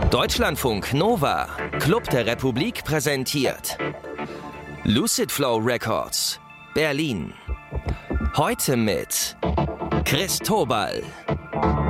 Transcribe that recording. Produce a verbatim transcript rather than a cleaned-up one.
Deutschlandfunk Nova, Club der Republik präsentiert Lucid Flow Records, Berlin. Heute mit Chris Tobal.